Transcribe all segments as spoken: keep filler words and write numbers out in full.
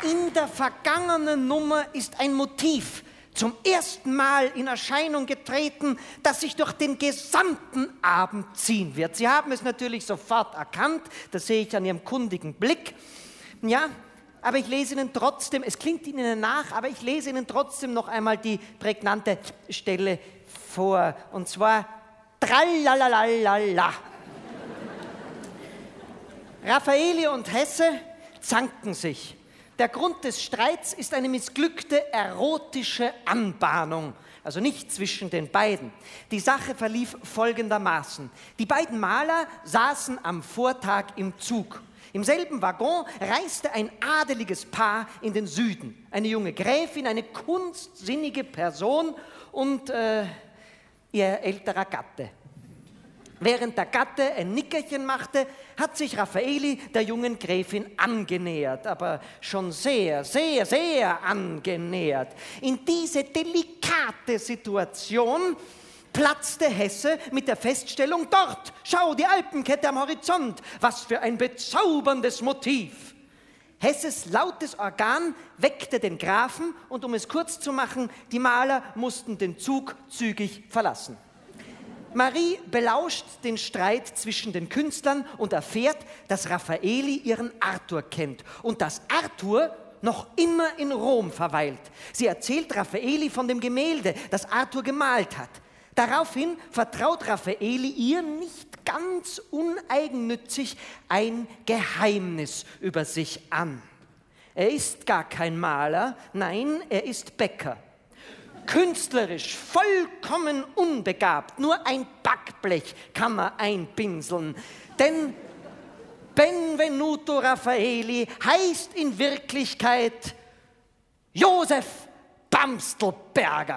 In der vergangenen Nummer ist ein Motiv zum ersten Mal in Erscheinung getreten, das sich durch den gesamten Abend ziehen wird. Sie haben es natürlich sofort erkannt, das sehe ich an Ihrem kundigen Blick. Ja, aber ich lese Ihnen trotzdem, es klingt Ihnen nach, aber ich lese Ihnen trotzdem noch einmal die prägnante Stelle vor. Und zwar Tralalalala. Raffaeli und Hesse zanken sich. Der Grund des Streits ist eine missglückte erotische Anbahnung, also nicht zwischen den beiden. Die Sache verlief folgendermaßen. Die beiden Maler saßen am Vortag im Zug. Im selben Waggon reiste ein adeliges Paar in den Süden. Eine junge Gräfin, eine kunstsinnige Person und äh, ihr älterer Gatte. Während der Gatte ein Nickerchen machte, hat sich Raffaeli der jungen Gräfin angenähert, aber schon sehr, sehr, sehr angenähert. In diese delikate Situation platzte Hesse mit der Feststellung: Dort, schau, die Alpenkette am Horizont, was für ein bezauberndes Motiv. Hesses lautes Organ weckte den Grafen und, um es kurz zu machen, die Maler mussten den Zug zügig verlassen. Marie belauscht den Streit zwischen den Künstlern und erfährt, dass Raffaeli ihren Arthur kennt und dass Arthur noch immer in Rom verweilt. Sie erzählt Raffaeli von dem Gemälde, das Arthur gemalt hat. Daraufhin vertraut Raffaeli ihr nicht ganz uneigennützig ein Geheimnis über sich an. Er ist gar kein Maler, nein, er ist Bäcker. Künstlerisch vollkommen unbegabt, nur ein Backblech kann er einpinseln. Denn Benvenuto Raffaeli heißt in Wirklichkeit Josef Bamstelberger.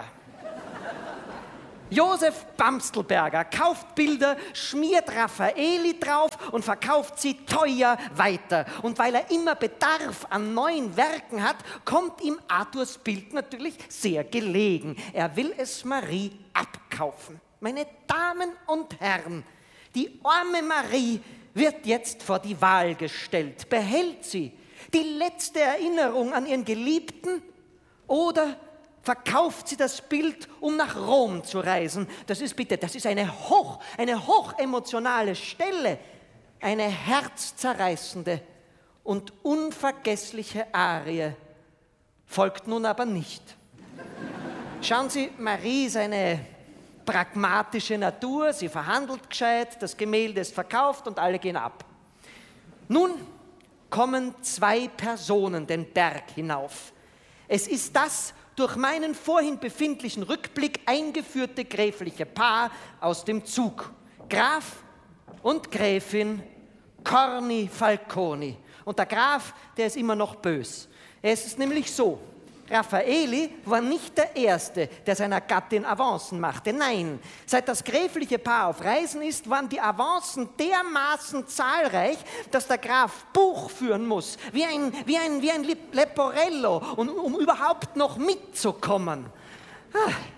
Josef Bamstelberger kauft Bilder, schmiert Raffaeli drauf und verkauft sie teuer weiter. Und weil er immer Bedarf an neuen Werken hat, kommt ihm Arthurs Bild natürlich sehr gelegen. Er will es Marie abkaufen. Meine Damen und Herren, die arme Marie wird jetzt vor die Wahl gestellt. Behält sie die letzte Erinnerung an ihren Geliebten oder verkauft sie das Bild, um nach Rom zu reisen? Das ist bitte, das ist eine hoch, eine hochemotionale Stelle, eine herzzerreißende und unvergessliche Arie. Folgt nun aber nicht. Schauen Sie, Marie ist eine pragmatische Natur, sie verhandelt gescheit, das Gemälde ist verkauft und alle gehen ab. Nun kommen zwei Personen den Berg hinauf. Es ist das durch meinen vorhin befindlichen Rückblick eingeführte gräfliche Paar aus dem Zug. Graf und Gräfin Corni Falconi. Und der Graf, der ist immer noch bös. Es ist nämlich so: Raffaeli war nicht der Erste, der seiner Gattin Avancen machte. Nein, seit das gräfliche Paar auf Reisen ist, waren die Avancen dermaßen zahlreich, dass der Graf Buch führen muss, wie ein, wie ein, wie ein Leporello, um, um überhaupt noch mitzukommen. Ah.